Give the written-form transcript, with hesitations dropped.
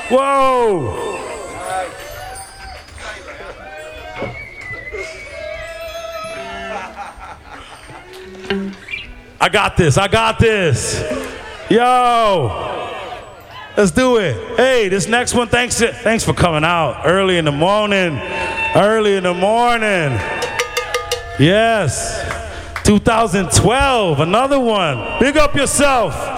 Whoa. I got this. Yo. Let's do it. Hey, this next one, thanks for coming out early in the morning. Yes. 2012, another one. Big up yourself.